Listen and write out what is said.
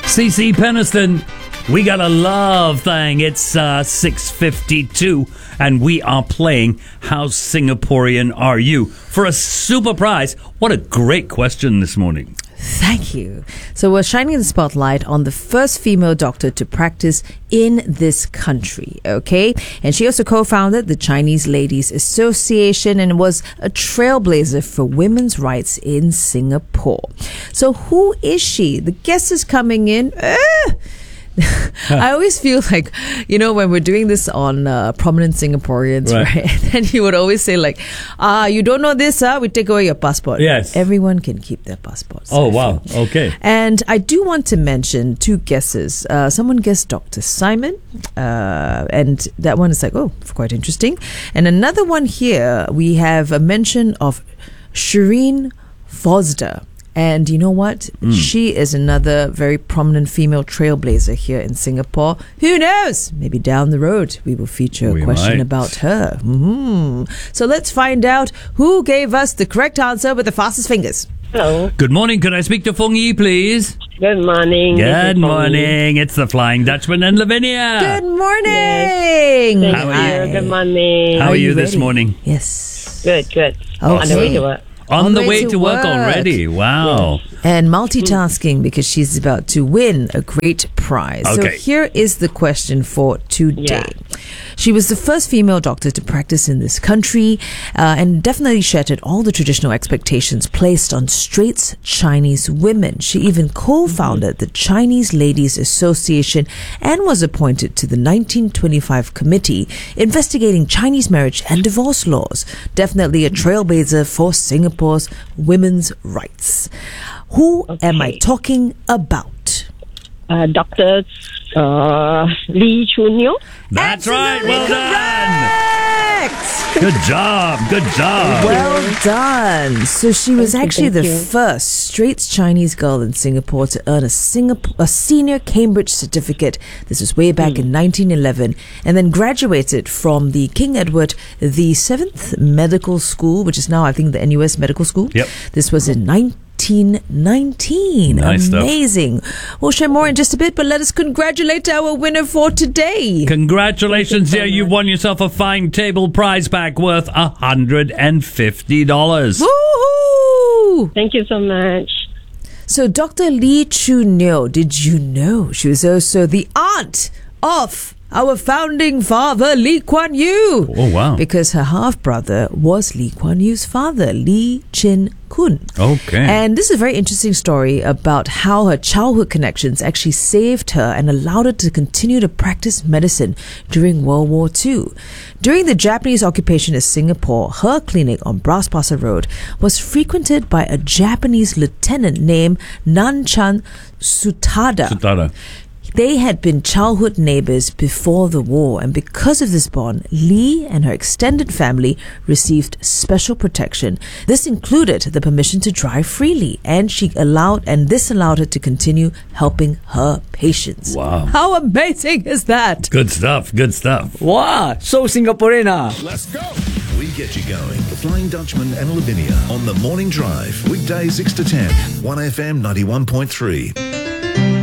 CC Peniston, we got a love thing. It's 6:52, and we are playing How Singaporean Are You? For a super prize. What a great question this morning. Thank you. So we're shining the spotlight on the first female doctor to practice in this country, okay? And she also co-founded the Chinese Ladies Association and was a trailblazer for women's rights in Singapore. So who is she? The guest is coming in. I always feel like, when we're doing this on prominent Singaporeans, right? And he would always say like, you don't know this, we take away your passport. Yes. Everyone can keep their passports. Oh, wow. Okay. And I do want to mention two guesses. Someone guessed Dr. Simon, and that one is like, quite interesting. And another one here, we have a mention of Shireen Fozdar. And you know what? She is another very prominent female trailblazer here in Singapore. Who knows? Maybe down the road we will feature a question about her. So let's find out who gave us the correct answer with the fastest fingers. Hello. Good morning. Could I speak to Fong Yi, please? Good morning. Good morning. It's the Flying Dutchman and Lavinia. Good morning. Yes. How are you? Good morning. How are you ready? this morning? Yes. Good. Okay. On the way to work. On the way to work already. Wow. And multitasking because she's about to win a great prize. So Okay. here is the question for today. Yeah. She was the first female doctor to practice in this country and definitely shattered all the traditional expectations placed on straight Chinese women. She even co-founded the Chinese Ladies Association and was appointed to the 1925 committee investigating Chinese marriage and divorce laws. Definitely a trailblazer for Singapore's women's rights. Who am I talking about? Dr. Lee Choo Neo. That's right. Well done. Correct. Good job. Good job. Well done. So she was actually the thank you. first straight Chinese girl in Singapore to earn a senior Cambridge certificate. This was way back in 1911, and then graduated from the King Edward VII Medical School, which is now, I think, the NUS Medical School. Yep. This was in 1919. Nice stuff. Amazing. We'll share more in just a bit, but let us congratulate our winner for today. Congratulations, dear. You've won yourself a fine table prize pack worth $150. Woohoo! Thank you so much. So Dr. Lee Choo Neo, did you know she was also the aunt of our founding father, Lee Kuan Yew? Oh, wow. Because her half-brother was Lee Kuan Yew's father, Lee Chin Kun. Okay. And this is a very interesting story about how her childhood connections actually saved her and allowed her to continue to practice medicine during World War II. During the Japanese occupation of Singapore, her clinic on Bras Basah Road was frequented by a Japanese lieutenant named Nanchan Sutada. Sutada. They had been childhood neighbors before the war, and because of this bond, Lee and her extended family received special protection. This included the permission to drive freely, and this allowed her to continue helping her patients. Wow. How amazing is that? Good stuff. Good stuff. Wow, so Singaporean. Let's go. We get you going. The Flying Dutchman and Lavinia on the Morning Drive. Weekdays 6 to 10. 1FM 91.3.